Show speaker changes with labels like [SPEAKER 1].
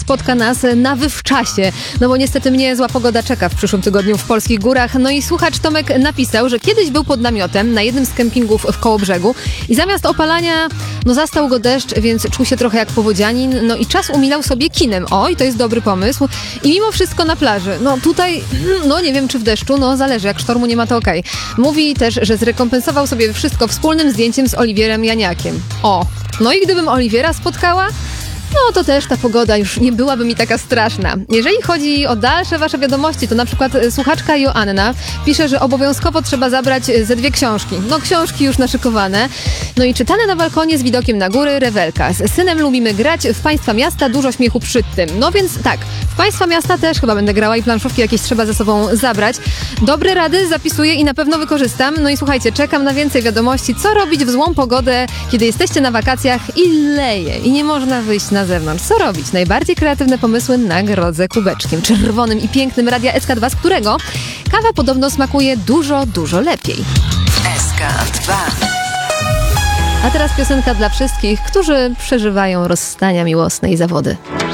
[SPEAKER 1] spotka nas na wywczasie. No bo niestety mnie zła pogoda czeka w przyszłym tygodniu w polskich górach. No i słuchacz Tomek napisał, że kiedyś był pod namiotem na jednym z kempingów w Kołobrzegu i zamiast opalania, zastał go deszcz, więc czuł się trochę jak powodzianin. No i czas umilał sobie kinem. Oj, to jest dobry pomysł. I mimo wszystko na plaży. No tutaj, nie wiem czy w deszczu, zależy, jak sztormu nie ma to okej. Mówi też, że zrekompensował sobie wszystko wspólnym zdjęciem z Oliwierem Janiakiem. No i gdybym Oliwiera spotkała, to też ta pogoda już nie byłaby mi taka straszna. Jeżeli chodzi o dalsze wasze wiadomości, to na przykład słuchaczka Joanna pisze, że obowiązkowo trzeba zabrać ze 2 książki. Książki już naszykowane. No i czytane na balkonie z widokiem na góry, rewelka. Z synem lubimy grać w Państwa Miasta, dużo śmiechu przy tym. No więc tak, w Państwa Miasta też chyba będę grała i planszówki jakieś trzeba ze sobą zabrać. Dobre rady zapisuję i na pewno wykorzystam. No i słuchajcie, czekam na więcej wiadomości, co robić w złą pogodę, kiedy jesteście na wakacjach i leje i nie można wyjść na zewnątrz. Co robić? Najbardziej kreatywne pomysły nagrodzę kubeczkiem czerwonym i pięknym Radia SK2, z którego kawa podobno smakuje dużo, dużo lepiej.
[SPEAKER 2] SK2.
[SPEAKER 1] A teraz piosenka dla wszystkich, którzy przeżywają rozstania miłosne i zawody.